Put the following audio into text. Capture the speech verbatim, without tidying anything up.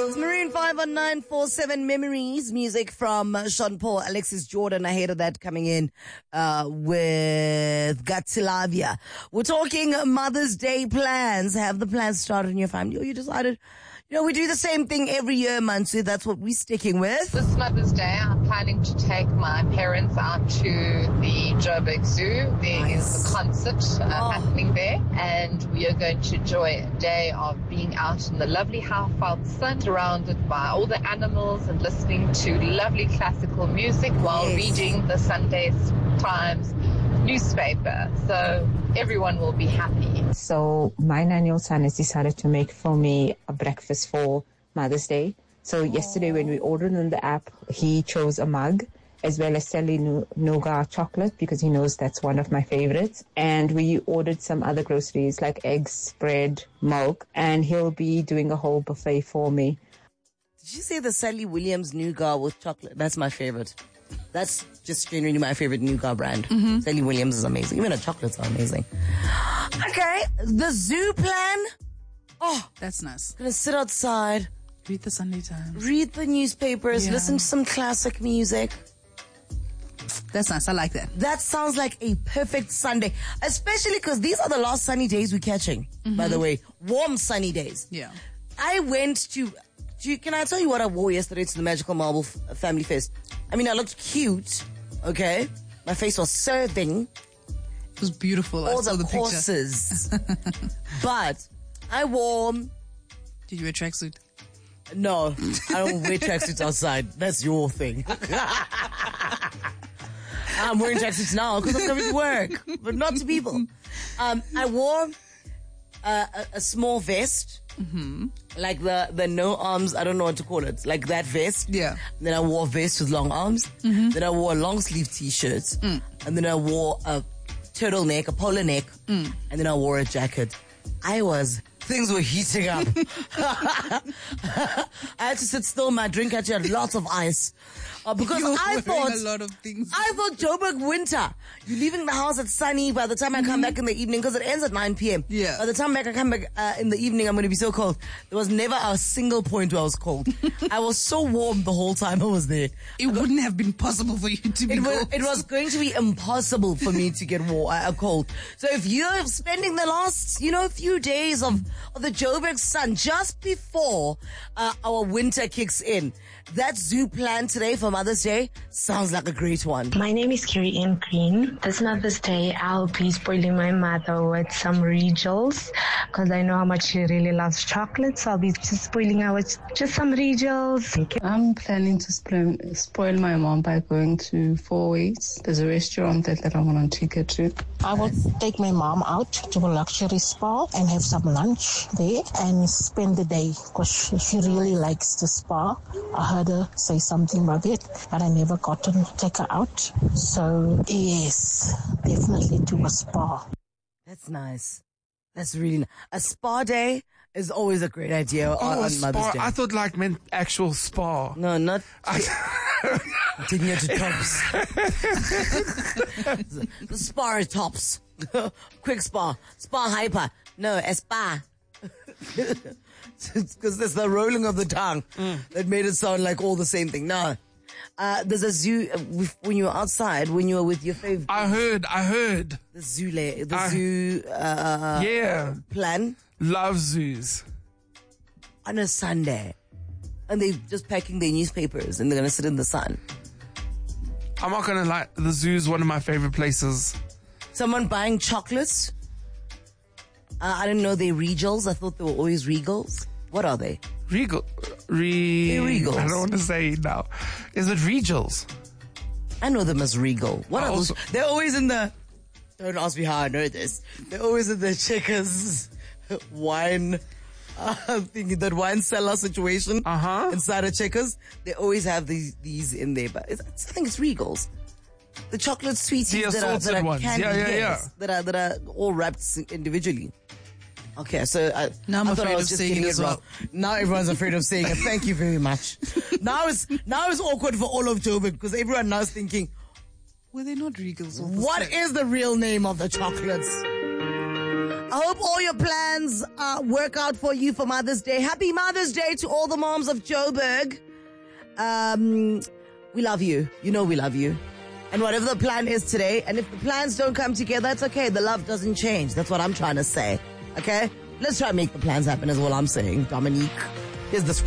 Angels. Maroon five on nine four seven Memories. Music from Sean Paul, Alexis Jordan. Ahead of that coming in uh, with Gattilavia. We're talking Mother's Day plans. Have the plans started in your family, or you decided, you know, we do the same thing every year, Mansu. That's what we're sticking with. This Mother's Day, I'm planning to take my parents out to the Joburg Zoo. There nice. is a concert uh, oh. happening there, and we are going to enjoy a day of being out in the lovely half-out sun, surrounded by all the animals and listening to lovely classical music while yes. reading the Sunday Times newspaper. So everyone will be happy. So my nine-year-old son has decided to make for me a breakfast for Mother's Day. So yesterday when we ordered on the app, he chose a mug as well as Sally Nougat chocolate because he knows that's one of my favorites. And we ordered some other groceries like eggs, bread, milk, and he'll be doing a whole buffet for me. Did you say the Sally Williams Nougat with chocolate? That's my favorite. That's just genuinely my favorite nougat brand. Mm-hmm. Sally Williams is amazing. Even the chocolates are amazing. Okay, the zoo plan. Oh, that's nice. Gonna sit outside. Read the Sunday Times. Read the newspapers. Yeah. Listen to some classic music. That's nice. I like that. That sounds like a perfect Sunday. Especially because these are the last sunny days we're catching, mm-hmm. by the way. Warm sunny days. Yeah. I went to... Do you, can I tell you what I wore yesterday to the Magical Marble F- Family Fest? I mean, I looked cute, okay? My face was serving. It was beautiful. All I saw the, the courses. But I wore... Did you wear a tracksuit? No, I don't wear tracksuits outside. That's your thing. I'm wearing tracksuits now because I'm coming to work, but not to people. Um, I wore uh, a, a small vest. Mm-hmm. Like the, the no arms, I don't know what to call it. Like that vest. Yeah. Then I wore a vest with long arms. Mm-hmm. Then I wore a long sleeve t-shirt. Mm. And then I wore a turtleneck, a polo neck. Mm. And then I wore a jacket. I was, things were heating up. I had to sit still. My drink actually had lots of ice. Uh, because You're I thought, a lot of things. I thought Joburg winter. You're leaving the house at sunny. By the time I come Mm-hmm. back in the evening, because it ends at nine p.m. Yeah. By the time back I come back uh, in the evening, I'm going to be so cold. There was never a single point where I was cold. I was so warm the whole time I was there. It wouldn't have been possible for you to be it was, cold. It was going to be impossible for me to get war, uh, cold. So if you're spending the last, you know, few days of, of the Joburg sun just before uh, our winter kicks in, that zoo plan today for Mother's Day sounds like a great one. My name is Carrie Ann Green. This Mother's Day, I'll be spoiling my mother with some Regals because I know how much she really loves chocolate. So I'll be just spoiling her with just some Regals. I'm planning to spoil, spoil my mom by going to Four Ways. There's a restaurant that, that I want to take her to. I will take my mom out to a luxury spa and have some lunch there and spend the day because she, she really likes the spa. I heard her say something about it, but I never got to take her out. So, yes, definitely to a spa. That's nice. That's really nice. A spa day is always a great idea oh, on, on spa. Mother's Day. I thought like meant actual spa. No, not... Taking you to tops. The spa is tops. Quick spa. Spa hyper. No, a spa. Because there's the rolling of the tongue mm. that made it sound like all the same thing. No. Uh, there's a zoo, uh, when you were outside, when you were with your favorite. I heard, I heard. The zoo, la- the I, zoo, uh, yeah. plan. Love zoos. On a Sunday. And they're just packing their newspapers and they're going to sit in the sun. I'm not going to lie, the zoo's one of my favorite places. Someone buying chocolates. Uh, I didn't know they're Regals. I thought they were always Regals. What are they? Regal. Re- they're Regals. I don't want to say it now. Is it Regals? I know them as Regal. What I are also- those? They're always in the... Don't ask me how I know this. They're always in the Checkers wine... Uh, thinking that wine cellar situation uh-huh. inside of Checkers. They always have these these in there. But it's, it's, I think it's Regals. The chocolate sweeties the that are, that are ones. candy yeah, yeah, yes, yeah. that are that are all wrapped individually. Okay, so I, now I'm I thought afraid I was of just saying getting it it as wrong. well. Now everyone's afraid of saying it. Thank you very much. Now it's now it's awkward for all of Joburg because everyone now is thinking, were they not Regals? What is the real name of the chocolates? I hope all your plans uh, work out for you for Mother's Day. Happy Mother's Day to all the moms of Joburg. Um, we love you. You know we love you. And whatever the plan is today, and if the plans don't come together, it's okay. The love doesn't change. That's what I'm trying to say. Okay? Let's try and make the plans happen is all I'm saying, Dominique. Here's the script.